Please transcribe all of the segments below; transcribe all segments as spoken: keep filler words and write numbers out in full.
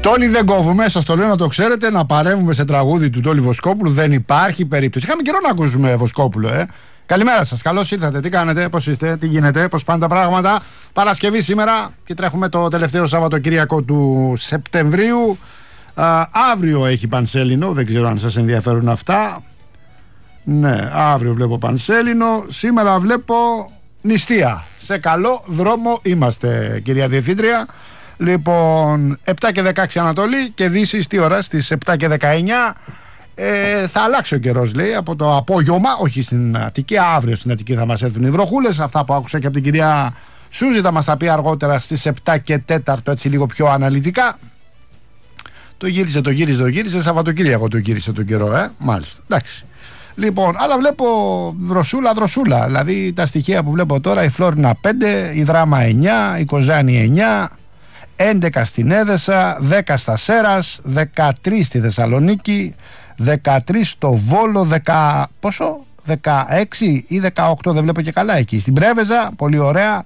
Τόλι δεν κόβουμε, σας το λέω να το ξέρετε, να παρέμβουμε σε τραγούδι του Τόλι Βοσκόπουλου. Δεν υπάρχει περίπτωση. Είχαμε καιρό να ακούσουμε Βοσκόπουλο, ε. Καλημέρα σας, καλώς ήρθατε. Τι κάνετε, πώς είστε, τι γίνεται, πώς πάνε τα πράγματα. Παρασκευή σήμερα και τρέχουμε το τελευταίο Σαββατοκύριακο του Σεπτεμβρίου. Α, αύριο έχει Πανσέλινο, δεν ξέρω αν σας ενδιαφέρουν αυτά. Ναι, αύριο βλέπω Πανσέλινο. Σήμερα βλέπω νηστεία. Σε καλό δρόμο είμαστε, κυρία Διευθύντρια. Λοιπόν, επτά και δεκαέξι Ανατολή και Δύσης, τι ώρα, στις επτά και δεκαεννιά. Ε, θα αλλάξει ο καιρός, λέει, από το απόγευμα, όχι στην Αττική, αύριο στην Αττική θα μας έρθουν οι βροχούλες. Αυτά που άκουσα και από την κυρία Σούζη θα μας τα πει αργότερα στις επτά και τέσσερα, έτσι λίγο πιο αναλυτικά. Το γύρισε, το γύρισε, το γύρισε. Σαββατοκύριακο το γύρισε τον καιρό, ε. Μάλιστα. Εντάξει. Λοιπόν, αλλά βλέπω δροσούλα, δροσούλα. Δηλαδή τα στοιχεία που βλέπω τώρα: η Φλόρινα πέντε, η Δράμα εννιά, η Κοζάνη εννιά, έντεκα στην Έδεσα, δέκα στα Σέρας, δεκατρείς στη Θεσσαλονίκη, δεκατρείς στο Βόλο, δέκα, πόσο? δεκαέξι ή δεκαοκτώ, δεν βλέπω και καλά εκεί. Στην Πρέβεζα, πολύ ωραία.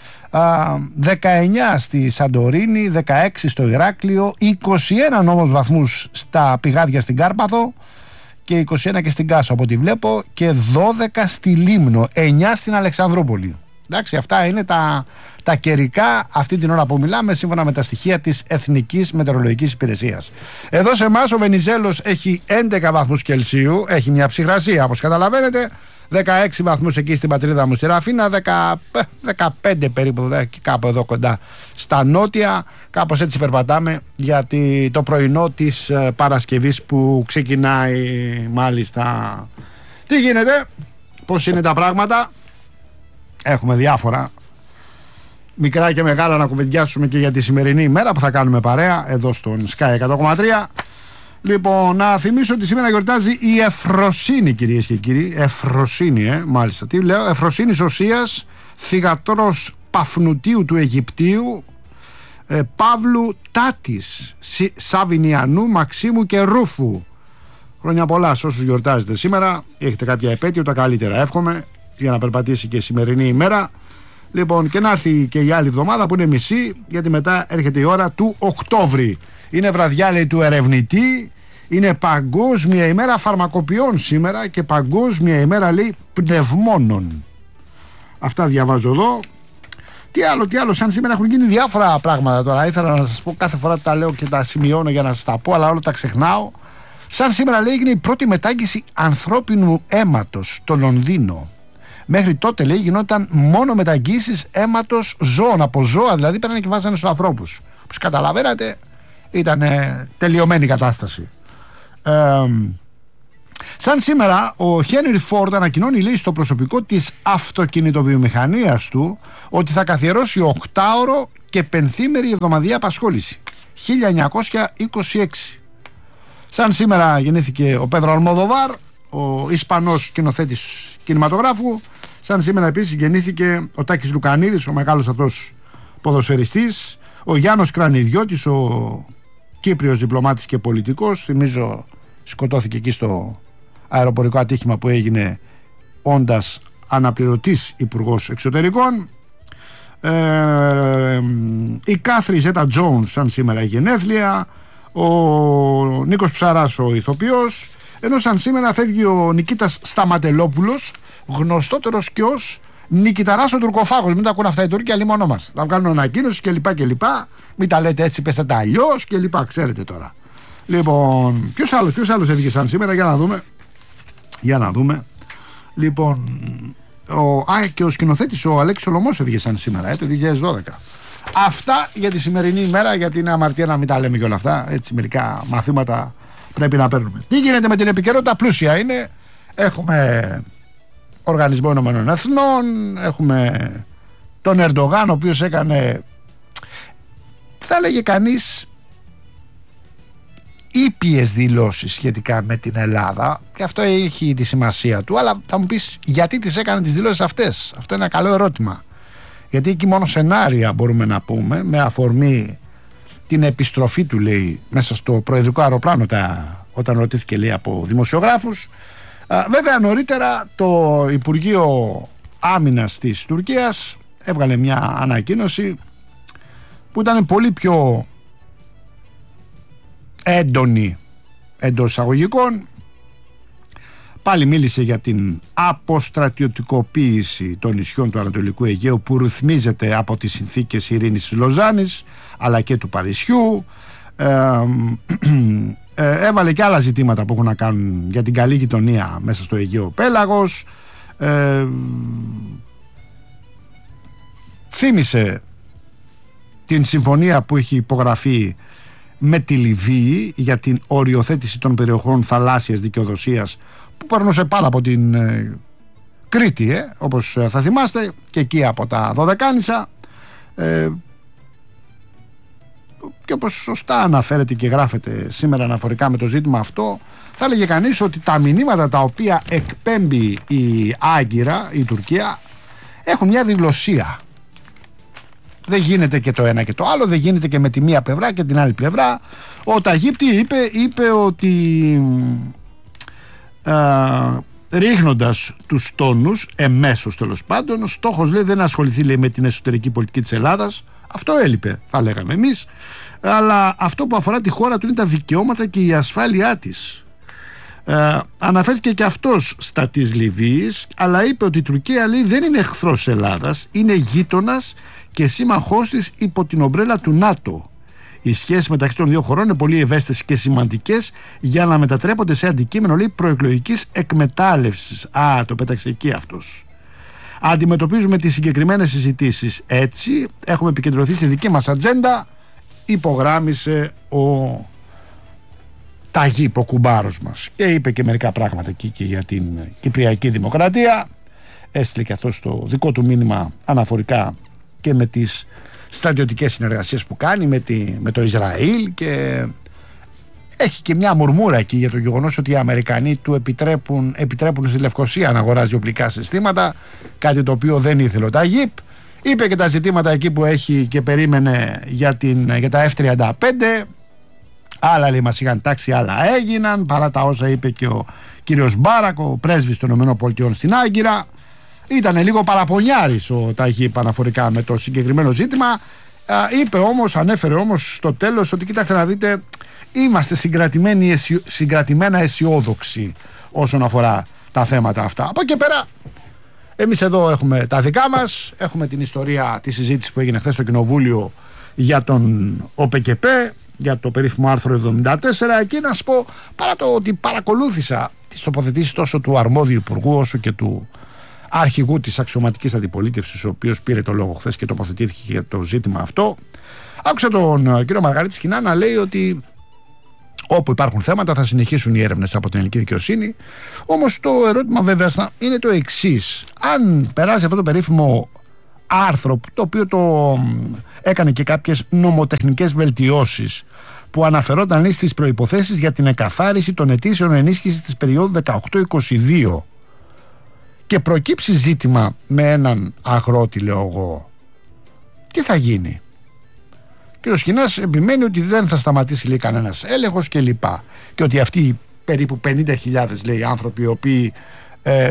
δεκαεννιά στη Σαντορίνη, δεκαέξι στο Ηράκλειο, είκοσι ένα όμως βαθμούς στα Πηγάδια στην Κάρπαθο και είκοσι ένα και στην Κάσο από ό,τι βλέπω και δώδεκα στη Λίμνο, εννιά στην Αλεξανδρούπολη. Εντάξει, αυτά είναι τα, τα καιρικά αυτή την ώρα που μιλάμε, σύμφωνα με τα στοιχεία της Εθνικής Μετεωρολογικής Υπηρεσίας. Εδώ σε εμάς ο Βενιζέλος έχει έντεκα βαθμούς Κελσίου, έχει μια ψυχρασία όπως καταλαβαίνετε. δεκαέξι βαθμούς εκεί στην πατρίδα μου στη Ραφίνα, δέκα, δεκαπέντε περίπου, κάπου εδώ κοντά στα νότια. Κάπως έτσι περπατάμε για το πρωινό της Παρασκευής που ξεκινάει μάλιστα. Τι γίνεται, πώς είναι τα πράγματα? Έχουμε διάφορα μικρά και μεγάλα να κουβεντιάσουμε και για τη σημερινή ημέρα που θα κάνουμε παρέα εδώ στον Sky εκατό κόμμα τρία. Λοιπόν, να θυμίσω ότι σήμερα γιορτάζει η Εφροσύνη, κυρίες και κύριοι. Εφροσύνη, ε, μάλιστα. Τι λέω, Εφροσύνης Οσίας, θυγατρός Παφνουτίου του Αιγυπτίου, ε, Παύλου Τάτης, Σαβινιανού, Μαξίμου και Ρούφου. Χρόνια πολλά σε όσους γιορτάζετε σήμερα. Έχετε κάποια επέτειο, τα καλύτερα εύχομαι, για να περπατήσει και η σημερινή ημέρα. Λοιπόν, και να έρθει και η άλλη εβδομάδα που είναι μισή, γιατί μετά έρχεται η ώρα του Οκτώβρη. Είναι βραδιά, λέει, του ερευνητή. Είναι παγκόσμια ημέρα φαρμακοποιών σήμερα και παγκόσμια ημέρα, λέει, πνευμόνων. Αυτά διαβάζω εδώ. Τι άλλο, τι άλλο, σαν σήμερα έχουν γίνει διάφορα πράγματα τώρα. Ήθελα να σας πω, κάθε φορά τα λέω και τα σημειώνω για να σας τα πω, αλλά όλα τα ξεχνάω. Σαν σήμερα, λέει, έγινε η πρώτη μετάγγιση ανθρώπινου αίματος στο Λονδίνο. Μέχρι τότε, λέει, γινόταν μόνο μεταγγίσεις αίματος ζώων, από ζώα δηλαδή, πέρανε και βάζανε στους ανθρώπους. Όπως καταλαβαίνατε, ήταν ε, τελειωμένη η κατάσταση. Ε, σαν σήμερα ο Χένρι Φόρντ ανακοινώνει, λέει, στο προσωπικό της αυτοκινητοβιομηχανίας του ότι θα καθιερώσει οκτάωρο και πενθήμερη εβδομαδιαία απασχόληση, χίλια εννιακόσια είκοσι έξι. Σαν σήμερα γεννήθηκε ο Πέδρο Αλμοδοβάρ, ο Ισπανός σκηνοθέτης κινηματογράφου. Σαν σήμερα επίσης γεννήθηκε ο Τάκης Λουκανίδης, ο μεγάλος αυτός ποδοσφαιριστής, ο Γιάννος Κρανιδιώτης, ο Κύπριος διπλωμάτης και πολιτικός. Θυμίζω σκοτώθηκε εκεί στο αεροπορικό ατύχημα που έγινε όντας αναπληρωτής υπουργός εξωτερικών. ε, η Κάθρι Ζέτα Τζόουνς σαν σήμερα η γενέθλια, ο Νίκος Ψαράς ο ηθοποιός, ενώ σαν σήμερα φεύγει ο Νικήτας Σταματελόπουλος, γνωστότερος και ως Νικηταράς ο Τουρκοφάγος. Μην τα ακούνε αυτά οι Τούρκοι, αλλή μόνο μας. Θα κάνουν ανακοίνωση κλπ. κλπ. Μην τα λέτε έτσι, πέστε τα αλλιώς κλπ. Ξέρετε τώρα. Λοιπόν, ποιος άλλος, ποιος άλλος έφυγε σαν σήμερα, για να δούμε. Για να δούμε. Λοιπόν, ο, α, και ο σκηνοθέτης ο Αλέξης Σολωμός έφυγε σαν σήμερα, ε, το δύο χιλιάδες δώδεκα. Αυτά για τη σημερινή ημέρα, γιατί είναι αμαρτία να μην τα λέμε και όλα αυτά. Έτσι, μερικά μαθήματα πρέπει να παίρνουμε. Τι γίνεται με την επικαιρότητα? Πλούσια είναι. Έχουμε Οργανισμό Ηνωμένων Εθνών, έχουμε τον Ερντογάν, ο οποίος έκανε, θα λέγε κανείς, ήπιες δηλώσεις σχετικά με την Ελλάδα, και αυτό έχει τη σημασία του. Αλλά θα μου πεις, γιατί τις έκανε τις δηλώσεις αυτές? Αυτό είναι ένα καλό ερώτημα. Γιατί εκεί μόνο σενάρια μπορούμε να πούμε, με αφορμή την επιστροφή του, λέει, μέσα στο προεδρικό αεροπλάνο, τα, όταν ρωτήθηκε, λέει, από δημοσιογράφους. Α, βέβαια νωρίτερα το Υπουργείο Άμυνας της Τουρκίας έβγαλε μια ανακοίνωση που ήταν πολύ πιο έντονη εντός εισαγωγικών. Πάλι μίλησε για την αποστρατιωτικοποίηση των νησιών του Ανατολικού Αιγαίου που ρυθμίζεται από τις συνθήκες ειρήνης της Λοζάνης αλλά και του Παρισιού. Ε, ε, έβαλε και άλλα ζητήματα που έχουν να κάνουν για την καλή γειτονία μέσα στο Αιγαίο Πέλαγος. Ε, θύμισε την συμφωνία που έχει υπογραφεί με τη Λιβύη για την οριοθέτηση των περιοχών θαλάσσιας δικαιοδοσίας που περνούσε πάνω από την ε, Κρήτη, ε, όπως θα θυμάστε, και εκεί από τα Δωδεκάνησα. Ε, και όπως σωστά αναφέρεται και γράφεται σήμερα αναφορικά με το ζήτημα αυτό, θα έλεγε κανείς ότι τα μηνύματα τα οποία εκπέμπει η Άγκυρα, η Τουρκία, έχουν μια διγλωσία. Δεν γίνεται και το ένα και το άλλο, δεν γίνεται και με τη μία πλευρά και την άλλη πλευρά. Ο Ταγίπτη είπε, είπε ότι α, ρίχνοντας τους τόνους, εμέσως τέλος πάντων, ο στόχος λέει δεν ασχοληθεί λέει, με την εσωτερική πολιτική της Ελλάδας. Αυτό έλειπε, θα λέγαμε εμείς. Αλλά αυτό που αφορά τη χώρα του είναι τα δικαιώματα και η ασφάλειά της. Ε, αναφέρθηκε και αυτός στα της Λιβύης, αλλά είπε ότι η Τουρκία λέει, δεν είναι εχθρός Ελλάδας, είναι γείτονας και σύμμαχός της υπό την ομπρέλα του ΝΑΤΟ. Οι σχέσεις μεταξύ των δύο χωρών είναι πολύ ευαίσθητες και σημαντικές για να μετατρέπονται σε αντικείμενο λέει, προεκλογικής εκμετάλλευσης. Α, το πέταξε εκεί αυτός. Αντιμετωπίζουμε τις συγκεκριμένες συζητήσεις έτσι, έχουμε επικεντρωθεί στη δική μας ατζέντα, υπογράμμισε ο Ταγίπ, ο κουμπάρος μας, και είπε και μερικά πράγματα εκεί και για την Κυπριακή Δημοκρατία. Έστειλε και αυτό το δικό του μήνυμα αναφορικά και με τις στρατιωτικές συνεργασίες που κάνει με, τη, με το Ισραήλ, και έχει και μια μουρμούρα εκεί για το γεγονός ότι οι Αμερικανοί του επιτρέπουν, επιτρέπουν στη Λευκοσία να αγοράζει οπλικά συστήματα, κάτι το οποίο δεν ήθελε ο Ταγίπ. Είπε και τα ζητήματα εκεί που έχει και περίμενε για, την, για τα εφ τριάντα πέντε. Άλλα λέει μας είχαν τάξει, άλλα έγιναν, παρά τα όσα είπε και ο κύριος Μπάρακ, ο πρέσβης των ΗΠΑ στην Άγκυρα. Ήταν λίγο παραπονιάρης ο Ταγίπ αναφορικά με το συγκεκριμένο ζήτημα. Είπε όμως, ανέφερε όμως στο τέλος ότι κοιτάξτε να δείτε, είμαστε συγκρατημένοι, συγκρατημένα αισιόδοξοι όσον αφορά τα θέματα αυτά. Από εκεί πέρα εμείς εδώ έχουμε τα δικά μας, έχουμε την ιστορία της συζήτησης που έγινε χθες στο Κοινοβούλιο για τον ΟΠΚΠ, για το περίφημο άρθρο εβδομήντα τέσσερα. Και να σου πω, παρά το ότι παρακολούθησα τις τοποθετήσεις τόσο του αρμόδιου υπουργού όσο και του αρχηγού της αξιωματικής αντιπολίτευσης, ο οποίος πήρε το λόγο χθες και τοποθετήθηκε για το ζήτημα αυτό, άκουσα τον κύριο Μαργαρίτη Σκινά να λέει ότι όπου υπάρχουν θέματα θα συνεχίσουν οι έρευνες από την ελληνική δικαιοσύνη. Όμως το ερώτημα βέβαια είναι το εξής: αν περάσει αυτό το περίφημο άρθρο, το οποίο το έκανε και κάποιες νομοτεχνικές βελτιώσεις που αναφερόταν στις προϋποθέσεις για την εκαθάριση των αιτήσεων ενίσχυσης της περίοδου δεκαοκτώ είκοσι δύο, και προκύψει ζήτημα με έναν αγρότη, λέω εγώ, τι θα γίνει? Και ο Σκινάς επιμένει ότι δεν θα σταματήσει λέει κανένας έλεγχος και λοιπά, και ότι αυτοί οι περίπου πενήντα χιλιάδες λέει άνθρωποι οι οποίοι ε,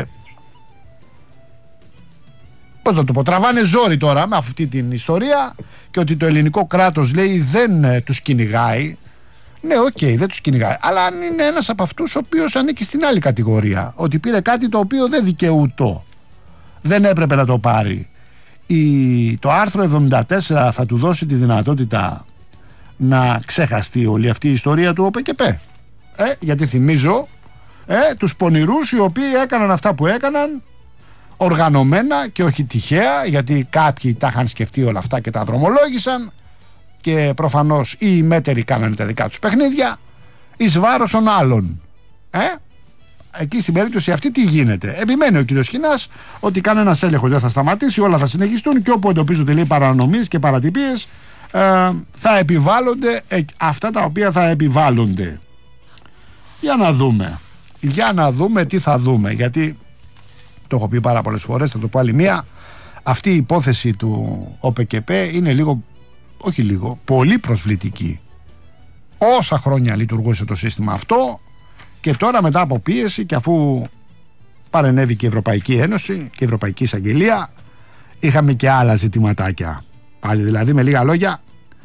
πώς να το πω, τραβάνε ζόρι τώρα με αυτή την ιστορία, και ότι το ελληνικό κράτος λέει δεν ε, τους κυνηγάει. Ναι, οκ, okay, δεν τους κυνηγάει, αλλά αν είναι ένας από αυτούς ο οποίος ανήκει στην άλλη κατηγορία, ότι πήρε κάτι το οποίο δεν δικαιούτο, δεν έπρεπε να το πάρει, η, το άρθρο εβδομήντα τέσσερα θα του δώσει τη δυνατότητα να ξεχαστεί όλη αυτή η ιστορία του ΟΠΚΠ. Ε, γιατί θυμίζω ε, τους πονηρούς οι οποίοι έκαναν αυτά που έκαναν οργανωμένα και όχι τυχαία, γιατί κάποιοι τα είχαν σκεφτεί όλα αυτά και τα δρομολόγησαν, και προφανώς οι μέτεροι κάνανε τα δικά τους παιχνίδια εις βάρος των άλλων. Ε? Εκεί στην περίπτωση αυτή τι γίνεται? Επιμένει ο κύριος Σκινάς ότι κανένας έλεγχος δεν θα σταματήσει, όλα θα συνεχιστούν, και όπου εντοπίζονται λέει παρανομίες και παρατυπίες ε, θα επιβάλλονται ε, αυτά τα οποία θα επιβάλλονται. Για να δούμε για να δούμε τι θα δούμε, γιατί το έχω πει πάρα πολλές φορές, θα το πω άλλη μία, αυτή η υπόθεση του ΟΠΚΠ είναι λίγο, όχι λίγο, πολύ προσβλητική. Όσα χρόνια λειτουργούσε το σύστημα αυτό, και τώρα μετά από πίεση, και αφού παρενέβη και η Ευρωπαϊκή Ένωση και η Ευρωπαϊκή Εισαγγελία, είχαμε και άλλα ζητηματάκια πάλι. Δηλαδή, με λίγα λόγια,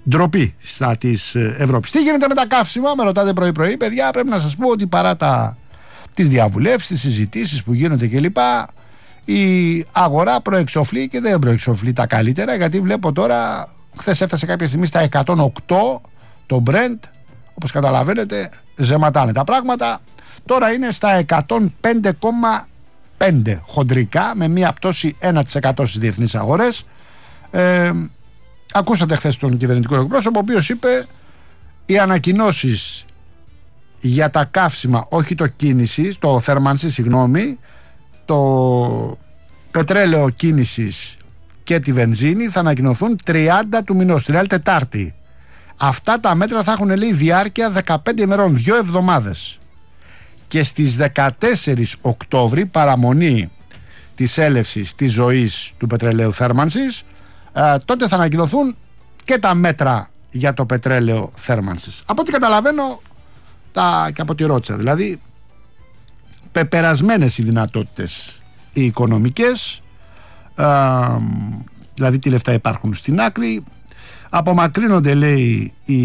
ντροπή στα της Ευρώπης. Τι γίνεται με τα καύσιμα, με ρωτάτε πρωί-πρωί, παιδιά. Πρέπει να σας πω ότι παρά τα, τις διαβουλεύσεις, τις συζητήσεις που γίνονται κλπ., η αγορά προεξοφλεί και δεν προεξοφλεί τα καλύτερα, γιατί βλέπω τώρα, χθες έφτασε κάποια στιγμή στα εκατόν οκτώ το Brent, όπως καταλαβαίνετε ζεματάνε τα πράγματα. Τώρα είναι στα εκατόν πέντε κόμμα πέντε χοντρικά, με μία πτώση ένα τοις εκατό στις διεθνείς αγορές. ε, Ακούσατε χθες τον κυβερνητικό εκπρόσωπο, ο οποίος είπε οι ανακοινώσεις για τα καύσιμα, όχι το κίνησης, το θέρμανση, συγγνώμη, το πετρέλαιο κίνησης και τη βενζίνη θα ανακοινωθούν τριάντα του μηνός, την άλλη Τετάρτη. Αυτά τα μέτρα θα έχουν, λέει, διάρκεια δεκαπέντε ημερών, δύο εβδομάδες. Και στις δεκατέσσερις Οκτώβρη, παραμονή της έλευσης της ζωής του πετρελαίου θέρμανσης, ε, τότε θα ανακοινωθούν και τα μέτρα για το πετρέλαιο θέρμανσης. Από ό,τι καταλαβαίνω τα, και από τη ρώτησα, δηλαδή πεπερασμένες οι δυνατότητες οι οικονομικές, ε, δηλαδή τι λεφτά υπάρχουν στην άκρη. Απομακρύνονται, λέει, οι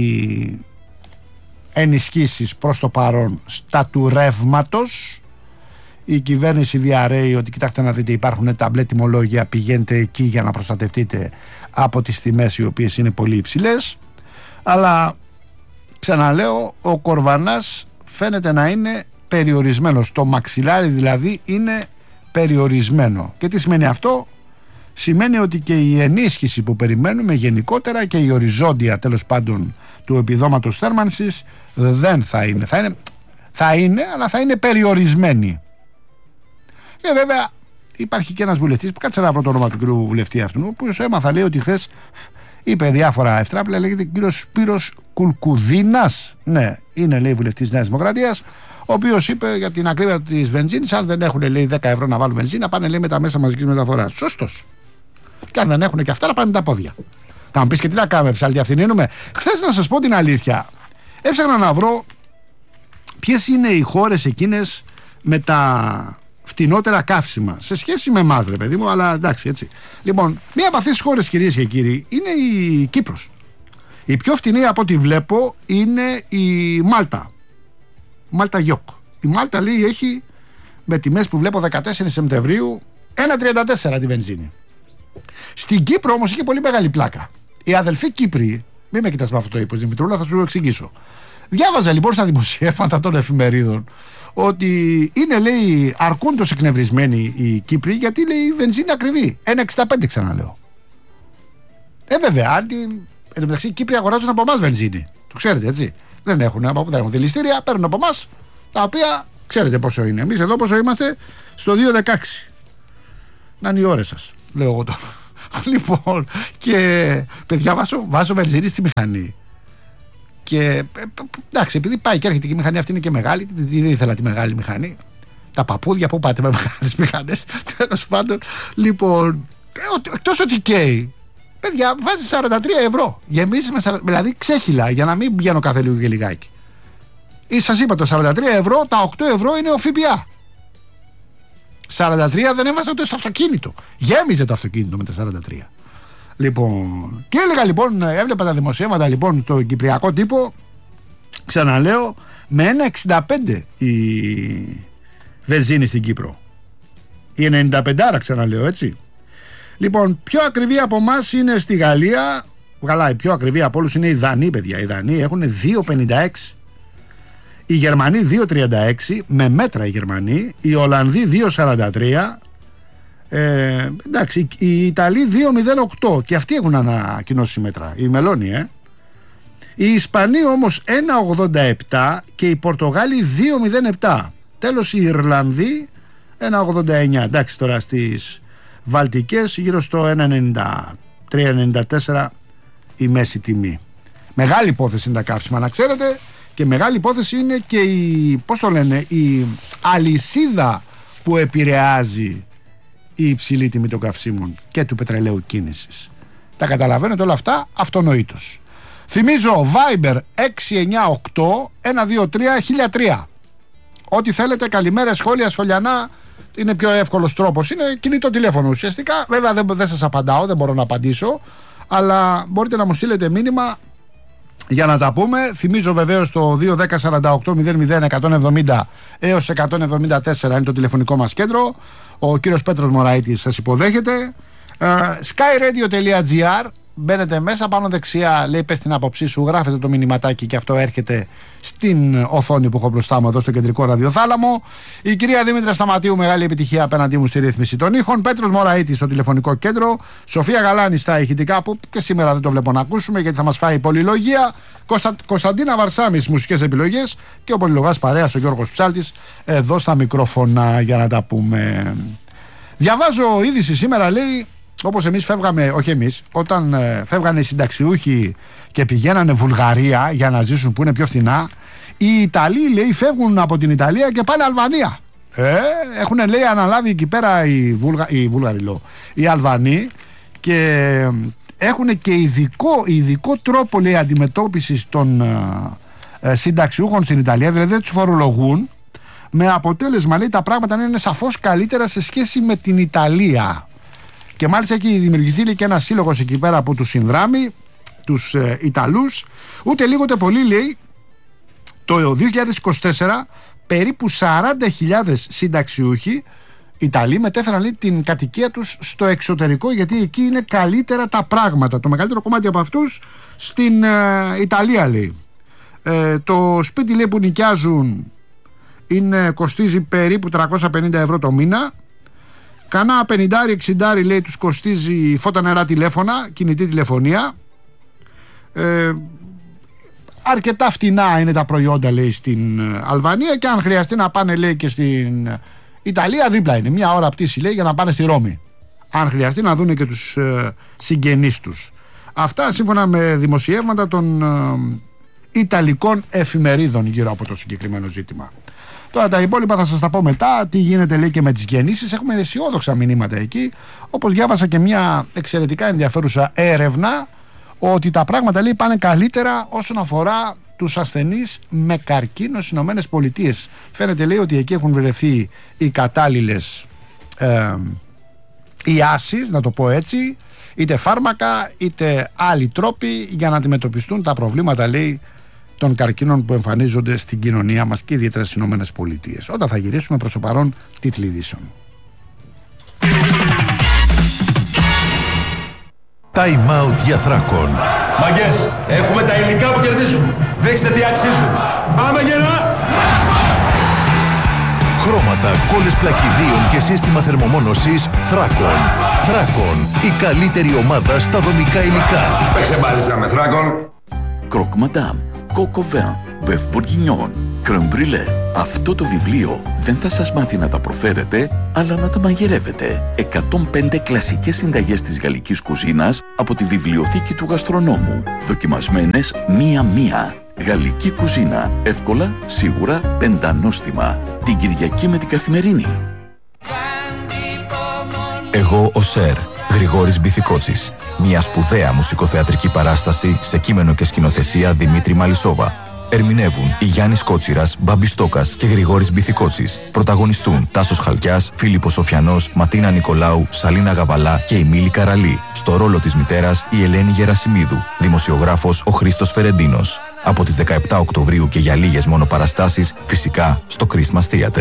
ενισχύσεις προς το παρόν στα του ρεύματος. Η κυβέρνηση διαρρέει ότι κοιτάξτε να δείτε, υπάρχουν ταμπλέ τιμολόγια, πηγαίνετε εκεί για να προστατευτείτε από τις τιμές οι οποίες είναι πολύ υψηλές. Αλλά ξαναλέω, ο κορβανάς φαίνεται να είναι περιορισμένος, το μαξιλάρι δηλαδή είναι περιορισμένο. Και τι σημαίνει αυτό? Σημαίνει ότι και η ενίσχυση που περιμένουμε γενικότερα και η οριζόντια, τέλος πάντων, του επιδόματος θέρμανσης δεν θα είναι. Θα είναι, θα είναι αλλά θα είναι περιορισμένη. Και βέβαια υπάρχει και ένας βουλευτής που κάτσε να βρω το όνομα του κύριου βουλευτή αυτού, ο οποίος έμαθα, λέει, ότι χθες είπε διάφορα ευτράπλα, λέγεται κύριος Σπύρος Κουλκουδίνας. Ναι, είναι, λέει, βουλευτής Νέας Δημοκρατίας, ο οποίος είπε για την ακρίβεια της βενζίνης, αν δεν έχουν, λέει, δέκα ευρώ να βάλουν βενζίνη, να πάνε, λέει, με τα μέσα μαζικής μεταφοράς. Σωστός. Και αν δεν έχουν και αυτά, να πάνε τα πόδια. Θα μου πεις και τι να κάνουμε, ψάλτη αυθυνίνουμε. Χθες, να σας πω την αλήθεια, έψαχνα να βρω ποιες είναι οι χώρες εκείνες με τα φτηνότερα καύσιμα σε σχέση με εμάς, ρε παιδί μου, αλλά εντάξει, έτσι. Λοιπόν, μία από αυτές τις χώρες, κυρίες και κύριοι, είναι η Κύπρος. Η πιο φτηνή από ό,τι βλέπω είναι η Μάλτα. Μάλτα Γιόκ. Η Μάλτα, λέει, έχει με τιμές που βλέπω δεκατέσσερις Σεπτεμβρίου ένα τριάντα τέσσερα τη βενζίνη. Στην Κύπρο όμως είχε πολύ μεγάλη πλάκα. Οι αδελφοί Κύπροι, μην με κοιτάς με αυτό το είπες, Δημητρούλα, θα σου εξηγήσω. Διάβαζα λοιπόν στα δημοσιεύματα των εφημερίδων ότι είναι, λέει, αρκούντος εκνευρισμένοι οι Κύπροι, γιατί, λέει, η βενζίνη ακριβή. ένα εξήντα πέντε, ξαναλέω. Ε, βέβαια, αν εν τω μεταξύ οι Κύπροι αγοράζουν από εμάς βενζίνη. Το ξέρετε, έτσι. Δεν έχουν, δεν έχουν δηληστήρια, παίρνουν από εμάς, τα οποία ξέρετε πόσο είναι. Εμείς εδώ πόσο είμαστε, στο δύο δεκαέξι. Να είναι οι ώρες σας, λέω εγώ τώρα. Λοιπόν, και παιδιά, βάζω, βάζω βενζίνη στη μηχανή. Και εντάξει, επειδή πάει και έρχεται και η μηχανή αυτή είναι και μεγάλη, δεν ήθελα τη μεγάλη μηχανή. Τα παππούδια που πάτε με μεγάλες μηχανές, τέλος πάντων. Λοιπόν, εκτός ότι καίει, παιδιά, βάζει σαράντα τρία ευρώ. Γεμίζει με σαράντα, δηλαδή ξέχυλα, για να μην πηγαίνω κάθε λίγο και λιγάκι. Ή σας είπα, το σαράντα τρία ευρώ, τα οκτώ ευρώ είναι ο ΦΠΑ. σαράντα τρία δεν έβαζε ούτε στο αυτοκίνητο. Γέμιζε το αυτοκίνητο με τα σαράντα τρία. Λοιπόν, και έλεγα λοιπόν, έβλεπα τα δημοσιεύματα λοιπόν στο κυπριακό τύπο, ξαναλέω, με ένα εξήντα πέντε η βενζίνη στην Κύπρο. Η ενενήντα πέντε, άρα ξαναλέω, έτσι. Λοιπόν, πιο ακριβή από εμάς είναι στη Γαλλία. Καλά, η πιο ακριβή από όλους είναι οι Δανείοι, παιδιά. Οι Δανείοι έχουν δύο πενήντα έξι. Οι Γερμανοί δύο τριάντα έξι, με μέτρα οι Γερμανοί. Οι Ολλανδοί δύο σαράντα τρία. Ε, εντάξει, οι Ιταλοί δύο μηδέν οκτώ. Και αυτοί έχουν ανακοινώσει μέτρα. Οι Μελώνοι, ε. Οι Ισπανοί όμως ένα ογδόντα επτά και οι Πορτογάλοι δύο μηδέν επτά. Τέλος, οι Ιρλανδοί ένα ογδόντα εννιά. Εντάξει, τώρα στις Βαλτικές γύρω στο ένα ενενήντα τρία ενενήντα τέσσερα η μέση τιμή. Μεγάλη υπόθεση είναι τα καύσιμα, να ξέρετε, και μεγάλη υπόθεση είναι και η, πώς το λένε, η αλυσίδα που επηρεάζει η υψηλή τιμή των καυσίμων και του πετρελαίου κίνησης. Τα καταλαβαίνετε όλα αυτά αυτονοήτως. Θυμίζω Viber έξι εννιά οκτώ ένα δύο τρία χίλια τρία. Ό,τι θέλετε, καλημέρα, σχόλια, σχολιανά. Είναι πιο εύκολος τρόπος. Είναι κινητό τηλέφωνο ουσιαστικά. Βέβαια δεν, δεν σας απαντάω, δεν μπορώ να απαντήσω. Αλλά μπορείτε να μου στείλετε μήνυμα Για να τα πούμε, θυμίζω βεβαίως το δύο ένα μηδέν τέσσερα οκτώ μηδέν μηδέν εκατόν εβδομήντα έως εκατόν εβδομήντα τέσσερα είναι το τηλεφωνικό μας κέντρο. Ο κύριος Πέτρος Μωραΐτης σας υποδέχεται. skyradio.gr, μπαίνετε μέσα, πάνω δεξιά λέει πες την άποψή σου, γράφετε το μηνυματάκι και αυτό έρχεται στην οθόνη που έχω μπροστά μου εδώ στο κεντρικό ραδιοθάλαμο. Η κυρία Δήμητρα Σταματίου, μεγάλη επιτυχία απέναντί μου στη ρύθμιση των ήχων. Πέτρος Μωραΐτης στο τηλεφωνικό κέντρο. Σοφία Γαλάνη στα ηχητικά, που και σήμερα δεν το βλέπω να ακούσουμε γιατί θα μας φάει πολυλογία. Κωνστα... Κωνσταντίνα Βαρσάμι στις μουσικές επιλογές και ο πολυλογάς παρέας ο Γιώργος Ψάλτης εδώ στα μικρόφωνα για να τα πούμε. Διαβάζω είδηση σήμερα, λέει, όπως εμείς φεύγαμε, όχι εμείς, όταν ε, φεύγανε οι συνταξιούχοι και πηγαίνανε Βουλγαρία για να ζήσουν που είναι πιο φθηνά, οι Ιταλοί, λέει, φεύγουν από την Ιταλία και πάνε Αλβανία. Ε, έχουν, λέει, αναλάβει εκεί πέρα οι, Βουλγα... οι Βουλγαροί, λέω, οι Αλβανοί, και έχουν και ειδικό, ειδικό τρόπο, λέει, αντιμετώπισης των ε, συνταξιούχων στην Ιταλία, δηλαδή δεν τους φορολογούν, με αποτέλεσμα, λέει, τα πράγματα να είναι σαφώς καλύτερα σε σχέση με την Ιταλία. Και μάλιστα έχει δημιουργηθεί, λέει, και ένα σύλλογος εκεί πέρα που τους συνδράμει, τους ε, Ιταλούς. Ούτε λίγο ούτε πολύ, λέει, το δύο χιλιάδες είκοσι τέσσερα περίπου σαράντα χιλιάδες συνταξιούχοι Ιταλοί μετέφεραν, λέει, την κατοικία τους στο εξωτερικό, γιατί εκεί είναι καλύτερα τα πράγματα. Το μεγαλύτερο κομμάτι από αυτούς στην ε, Ιταλία, λέει. Ε, το σπίτι, λέει, που νοικιάζουν είναι, κοστίζει περίπου τριακόσια πενήντα ευρώ το μήνα. Κανά πενήντα εξήντα, λέει, τους κοστίζει φώτα, νερά, τηλέφωνα, κινητή τηλεφωνία. Ε, αρκετά φτηνά είναι τα προϊόντα, λέει, στην Αλβανία, και αν χρειαστεί να πάνε, λέει, και στην Ιταλία, δίπλα είναι. Μια ώρα πτήση, λέει, για να πάνε στη Ρώμη. Αν χρειαστεί να δούνε και τους ε, συγγενείς τους. Αυτά σύμφωνα με δημοσιεύματα των ε, Ιταλικών εφημερίδων γύρω από το συγκεκριμένο ζήτημα. Τώρα τα υπόλοιπα θα σας τα πω μετά. Τι γίνεται, λέει, και με τις γεννήσεις. Έχουμε αισιόδοξα μηνύματα εκεί. Όπως διάβασα και μια εξαιρετικά ενδιαφέρουσα έρευνα, ότι τα πράγματα, λέει, πάνε καλύτερα όσον αφορά τους ασθενείς με καρκίνο στις Ηνωμένες Πολιτείες. Φαίνεται, λέει, ότι εκεί έχουν βρεθεί οι κατάλληλες ε, ιάσεις, να το πω έτσι, είτε φάρμακα είτε άλλοι τρόποι για να αντιμετωπιστούν τα προβλήματα, λέει, των καρκίνων που εμφανίζονται στην κοινωνία μας και ιδιαίτερα στις Ηνωμένες Πολιτείες. Όταν θα γυρίσουμε, προς το παρόν, τίτλοι ειδήσεων. Time out για Θράκον. Μαγκές, έχουμε τα υλικά που κερδίζουν. Δείξτε τι αξίζουν. Πάμε γερά! Χρώματα, κόλλες πλακιδίων και σύστημα θερμομόνωσης Θράκον. Θράκον, η καλύτερη ομάδα στα δομικά υλικά. Παίξε μπάλιτσα με Θράκον. Κροκ Μαντάμ, Coco Vin, Bœuf Bourguignon, Crème Brûlée. Αυτό το βιβλίο δεν θα σας μάθει να τα προφέρετε, αλλά να τα μαγειρεύετε. εκατόν πέντε κλασικές συνταγές της γαλλικής κουζίνας από τη βιβλιοθήκη του γαστρονόμου. Δοκιμασμένες μία-μία. Γαλλική κουζίνα. Εύκολα, σίγουρα, πεντανόστιμα. Την Κυριακή με την Καθημερινή. Εγώ ο Σερ, Γρηγόρης Μπιθικότσης. Μια σπουδαία μουσικοθεατρική παράσταση σε κείμενο και σκηνοθεσία Δημήτρη Μαλισσόβα. Ερμηνεύουν η Γιάννης Κότσιρας, Μπάμπης Στόκας και Γρηγόρης Μπιθικότσης. Πρωταγωνιστούν Τάσος Χαλκιάς, Φίλιππος Σοφιανός, Ματίνα Νικολάου, Σαλίνα Γαβαλά και η Μίλη Καραλή. Στο ρόλο της μητέρας η Ελένη Γερασιμίδου. Δημοσιογράφος ο Χρήστος Φερεντίνος. Από τις δεκαεπτά Οκτωβρίου και για λίγες μόνο παραστάσεις, φυσικά στο Christmas Theater.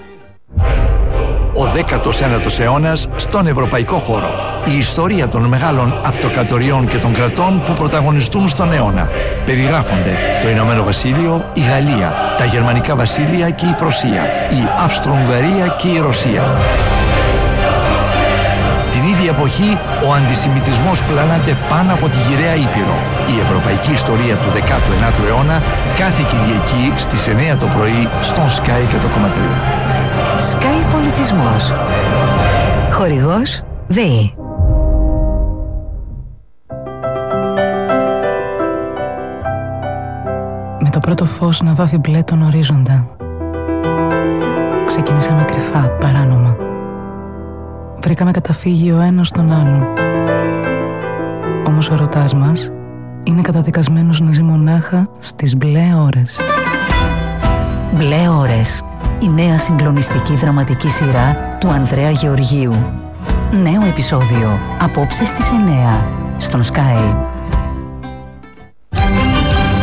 Ο δέκατος ένατος αιώνας στον ευρωπαϊκό χώρο. Η ιστορία των μεγάλων αυτοκρατοριών και των κρατών που πρωταγωνιστούν στον αιώνα. Περιγράφονται το Ηνωμένο Βασίλειο, η Γαλλία, τα Γερμανικά Βασίλεια και η Πρωσία, η Αυστρο-Ουγγαρία και η Ρωσία. Την ίδια εποχή, ο αντισημιτισμός πλανάται πάνω από τη γυραιά Ήπειρο. Η ευρωπαϊκή ιστορία του δέκατου ένατου αιώνα κάθε Κυριακή στις εννιά το πρωί στον Sky και το κομματρίο. Sky Πολιτισμός. Χορηγός ΔΕΗ. Με το πρώτο φως να βάφει μπλε τον ορίζοντα, ξεκινήσαμε κρυφά, παράνομα. Βρήκαμε καταφύγιο ο ένας τον άλλον. Όμως ο ερωτάς μας είναι καταδικασμένος να ζει μονάχα στις μπλε ώρες. Μπλε ώρες. Η νέα συγκλονιστική δραματική σειρά του Ανδρέα Γεωργίου. Νέο επεισόδιο απόψε στις εννιά στον Sky.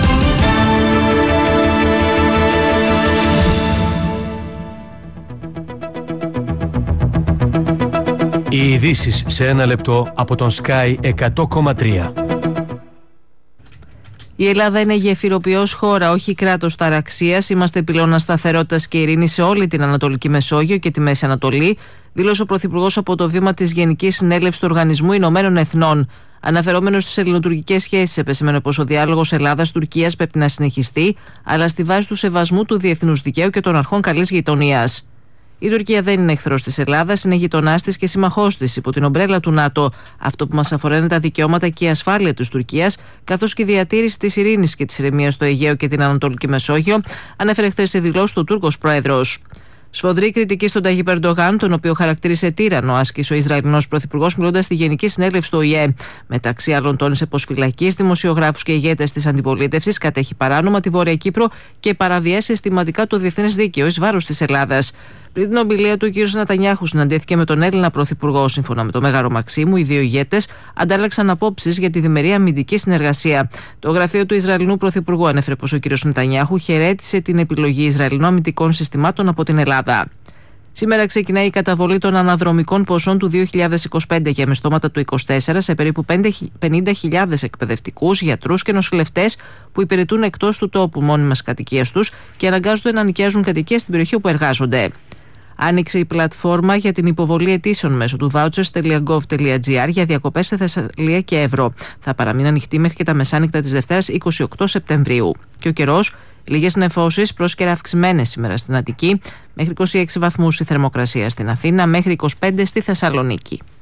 Οι ειδήσεις σε ένα λεπτό από τον Sky εκατό κόμμα τρία. Η Ελλάδα είναι γεφυροποιός χώρα, όχι κράτος ταραξίας. Είμαστε πυλώνας σταθερότητας και ειρήνης σε όλη την Ανατολική Μεσόγειο και τη Μέση Ανατολή, δήλωσε ο Πρωθυπουργός από το βήμα της Γενικής Συνέλευσης του Οργανισμού Ηνωμένων Εθνών. Αναφερόμενος στις ελληνοτουρκικές σχέσεις, επεσήμενε πως ο διάλογος Ελλάδας-Τουρκίας πρέπει να συνεχιστεί, αλλά στη βάση του σεβασμού του διεθνούς δικαίου και των αρχών καλής γειτονίας. Η Τουρκία δεν είναι εχθρός της Ελλάδας, είναι γειτονάς της και συμμαχός της υπό την ομπρέλα του ΝΑΤΟ. Αυτό που μας αφορά είναι τα δικαιώματα και η ασφάλεια της Τουρκίας, καθώς και η διατήρηση της ειρήνης και της ηρεμίας στο Αιγαίο και την Ανατολική Μεσόγειο, ανέφερε χθες σε δηλώσεις του Τούρκος πρόεδρος. Σφοδρή κριτική στον Ταγίπ Ερντογάν, τον οποίο χαρακτήρισε τύραννο, άσκησε ο Ισραηλινός Πρωθυπουργός μιλώντας στη Γενική Συνέλευση του Ο Η Ε. Μεταξύ άλλων, τόνισε πως φυλακίζει δημοσιογράφους και ηγέτες της αντιπολίτευσης, κατέχει παράνομα τη Βόρεια Κύπρο και παραβιάζει συστηματικά το διεθνές δίκαιο εις βάρος της Ελλάδας. Πριν την ομιλία του, ο κ. Νετανιάχου συναντήθηκε με τον Έλληνα Πρωθυπουργό. Σύμφωνα με το Μέγαρο Μαξίμου, οι δύο ηγέτες αντάλλαξαν απόψεις για τη διμερή αμυντική συνεργασία. Το γραφείο του Ισραηλινού Πρωθυπουργού ανέφερε πως ο κ. Νετανιάχου χαιρέτησε την επιλογή Ισραηλινών αμυντικών συστημάτων από την Ελλάδα. Σήμερα ξεκινάει η καταβολή των αναδρομικών ποσών του δύο χιλιάδες είκοσι πέντε για μισθώματα του είκοσι τέσσερα σε περίπου πενήντα χιλιάδες εκπαιδευτικούς, γιατρούς και νοσηλευτές που υπηρετούν εκτός του τόπου μόνιμας κατοικίας τους και αναγκάζονται να νοικιάζουν κατοικίες στην περιοχή όπου εργάζονται. Άνοιξε η πλατφόρμα για την υποβολή αιτήσεων μέσω του vouchers τελεία gov τελεία gr για διακοπές σε Θεσσαλία και Εύρο. Θα παραμείνει ανοιχτή μέχρι και τα μεσάνυχτα της Δευτέρας είκοσι οκτώ Σεπτεμβρίου. Και ο καιρός, λίγες νεφώσεις, πρόσκαιρα αυξημένες σήμερα στην Αττική, μέχρι είκοσι έξι βαθμούς η θερμοκρασία στην Αθήνα, μέχρι είκοσι πέντε στη Θεσσαλονίκη.